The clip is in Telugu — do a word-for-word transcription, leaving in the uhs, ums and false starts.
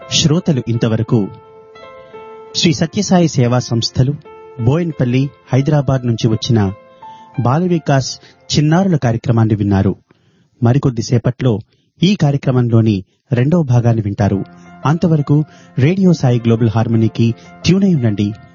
శ్రోతలు ఇంతవరకు శ్రీ సత్యసాయి సేవా సంస్థలు బోయిన్పల్లి హైదరాబాద్ నుంచి వచ్చిన బాల వికాస్ చిన్నారుల కార్యక్రమాన్ని విన్నారు. మరికొద్ది సేపట్లో ఈ కార్యక్రమంలోని రెండవ భాగాన్ని వింటారు. అంతవరకు రేడియో సాయి గ్లోబల్ హార్మనీకి ట్యూన్ అయి ఉండండి.